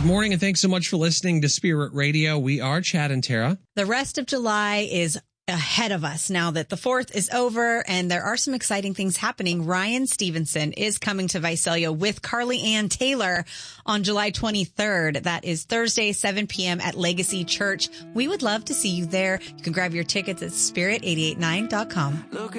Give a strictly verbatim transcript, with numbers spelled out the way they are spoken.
Good morning, and thanks so much for listening to Spirit Radio. We are Chad and Tara. The rest of July is ahead of us now that the fourth is over, and there are some exciting things happening. Ryan Stevenson is coming to Visalia with Carly Ann Taylor on July twenty-third. That is Thursday, seven p.m. at Legacy Church. We would love to see you there. You can grab your tickets at spirit eight eight nine dot com.